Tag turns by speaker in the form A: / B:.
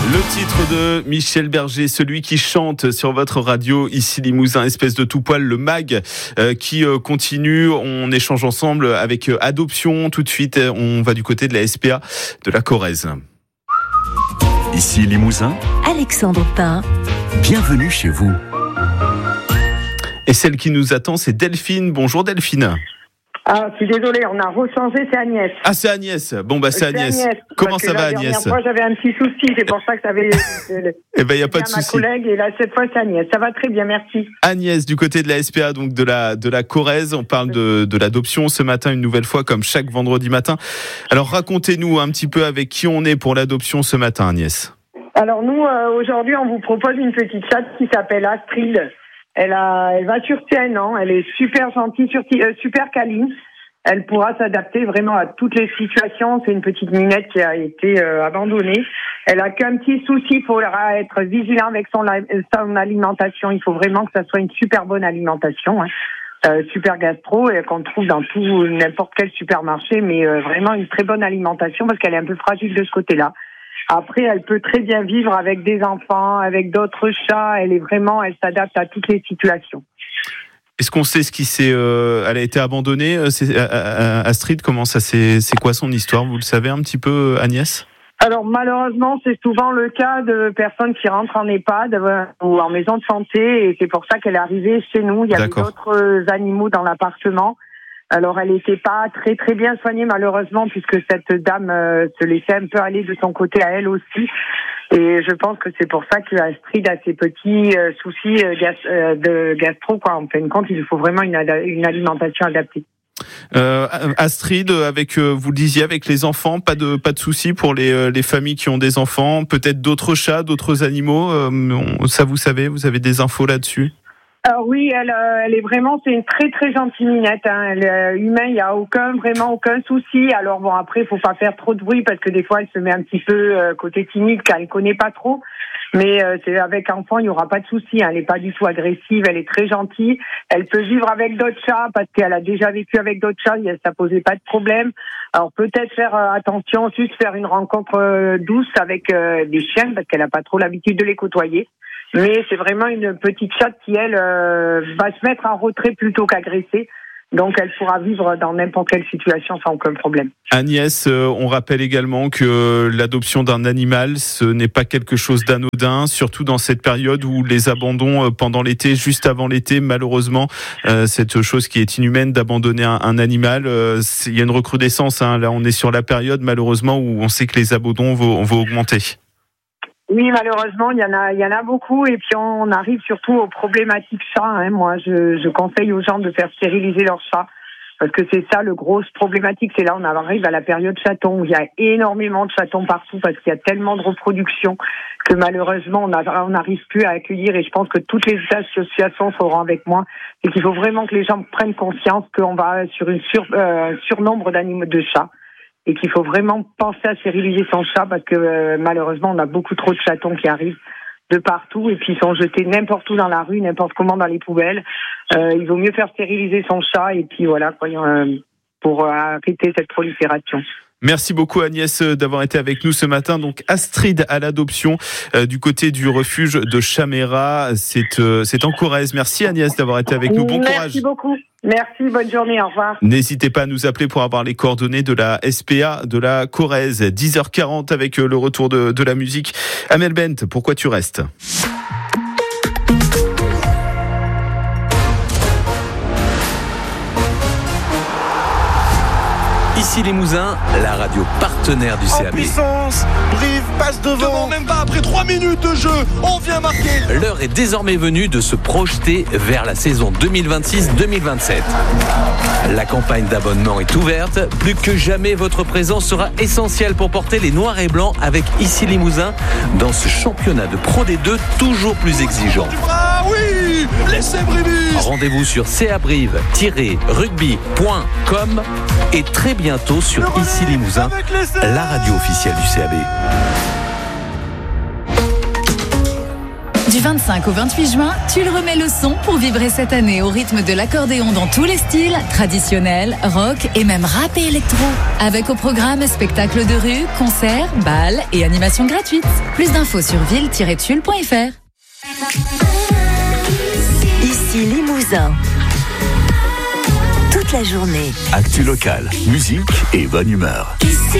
A: Le titre de Michel Berger, celui qui chante sur votre radio, ici Limousin, espèce de tout poil, le MAG qui continue. On échange ensemble avec Adoption. Tout de suite, on va du côté de la SPA de la Corrèze.
B: Ici Limousin,
C: Alexandre Pain.
B: Bienvenue chez vous.
A: Et celle qui nous attend, c'est Delphine. Bonjour Delphine.
D: Ah, je suis désolée, on a rechangé, c'est Agnès.
A: Ah, c'est Agnès. Bon, c'est Agnès. Comment ça va, Agnès?
D: Moi, j'avais un petit souci, c'est pour ça que ça avait...
A: Eh ben, il n'y a pas de souci.
D: Ma collègue, et là, cette fois, c'est Agnès. Ça va très bien, merci.
A: Agnès, du côté de la SPA, donc de la Corrèze, on parle de l'adoption ce matin, une nouvelle fois, comme chaque vendredi matin. Alors, racontez-nous un petit peu avec qui on est pour l'adoption ce matin, Agnès.
D: Alors, nous, aujourd'hui, on vous propose une petite chatte qui s'appelle Astrid. Elle va sur ses 1 an, elle est super gentille, super câline. Elle pourra s'adapter vraiment à toutes les situations. C'est une petite minette qui a été abandonnée. Elle a qu'un petit souci, il faudra être vigilant avec son alimentation. Il faut vraiment que ça soit une super bonne alimentation, super gastro, et qu'on trouve dans n'importe quel supermarché, mais vraiment une très bonne alimentation parce qu'elle est un peu fragile de ce côté-là. Après, elle peut très bien vivre avec des enfants, avec d'autres chats. Elle s'adapte à toutes les situations.
A: Est-ce qu'on sait elle a été abandonnée, Astrid, comment ça c'est quoi son histoire? Vous le savez un petit peu, Agnès?
D: Alors, malheureusement, c'est souvent le cas de personnes qui rentrent en EHPAD ou en maison de santé, et c'est pour ça qu'elle est arrivée chez nous. Il y avait d'autres animaux dans l'appartement. Alors, elle n'était pas très très bien soignée, malheureusement, puisque cette dame se laissait un peu aller de son côté à elle aussi. Et je pense que c'est pour ça que Astrid a ces petits soucis de gastro, quoi. En fin de compte, il faut vraiment une alimentation adaptée.
A: Astrid, vous le disiez, avec les enfants, pas de soucis pour les familles qui ont des enfants, peut-être d'autres chats, d'autres animaux. Ça, vous avez des infos là-dessus?
D: Alors oui, elle est vraiment, c'est une très très gentille minette. Elle est humaine, il y a vraiment aucun souci. Alors bon, après, il faut pas faire trop de bruit parce que des fois, elle se met un petit peu côté timide car elle connaît pas trop. Mais c'est avec enfant, il y aura pas de souci. Elle est pas du tout agressive, elle est très gentille. Elle peut vivre avec d'autres chats parce qu'elle a déjà vécu avec d'autres chats. Ça posait pas de problème. Alors peut-être faire attention, juste faire une rencontre douce avec des chiens parce qu'elle a pas trop l'habitude de les côtoyer. Mais c'est vraiment une petite chatte qui, elle, va se mettre en retrait plutôt qu'agresser. Donc, elle pourra vivre dans n'importe quelle situation sans aucun problème.
A: Agnès, on rappelle également que l'adoption d'un animal, ce n'est pas quelque chose d'anodin, surtout dans cette période où les abandons pendant l'été, juste avant l'été, malheureusement, cette chose qui est inhumaine d'abandonner un animal, il y a une recrudescence. Là, on est sur la période, malheureusement, où on sait que les abandons vont augmenter.
D: Oui, malheureusement, il y en a beaucoup, et puis on arrive surtout aux problématiques chats. Moi, je conseille aux gens de faire stériliser leurs chats, parce que c'est ça le gros problématique. C'est là on arrive à la période chaton, où il y a énormément de chatons partout, parce qu'il y a tellement de reproduction que malheureusement on n'arrive plus à accueillir. Et je pense que toutes les associations seront avec moi, et qu'il faut vraiment que les gens prennent conscience qu'on va sur un surnombre d'animaux de chats. Et qu'il faut vraiment penser à stériliser son chat parce que malheureusement on a beaucoup trop de chatons qui arrivent de partout et puis ils sont jetés n'importe où dans la rue, n'importe comment dans les poubelles. Il vaut mieux faire stériliser son chat et puis voilà, pour arrêter cette prolifération.
A: Merci beaucoup Agnès d'avoir été avec nous ce matin. Donc Astrid à l'adoption du côté du refuge de Chaméra, c'est en Corrèze. Merci Agnès d'avoir été avec nous. Bon courage.
D: Merci beaucoup. Merci, bonne journée, au revoir.
A: N'hésitez pas à nous appeler pour avoir les coordonnées de la SPA de la Corrèze. 10h40 avec le retour de la musique. Amel Bent, pourquoi tu restes?
B: Ici Limousin, la radio partenaire du CAB.
E: En puissance, Brive passe devant. Même pas après 3 minutes de jeu, on vient marquer.
B: L'heure est désormais venue de se projeter vers la saison 2026-2027. La campagne d'abonnement est ouverte. Plus que jamais, votre présence sera essentielle pour porter les noirs et blancs avec Ici Limousin dans ce championnat de Pro D2 toujours plus exigeant.
E: Ah oui, laissez Brive.
B: Rendez-vous sur cabrive-rugby.com et très bientôt sur Ici Limousin, la radio officielle du CAB.
C: Du 25 au 28 juin, Tulle remet le son pour vibrer cette année au rythme de l'accordéon dans tous les styles, traditionnel, rock et même rap et électro. Avec au programme spectacles de rue, concerts, balles et animations gratuites. Plus d'infos sur ville-tulle.fr.
F: Ici Limousin. Toute la journée.
G: Actu local, musique et bonne humeur.
F: Ici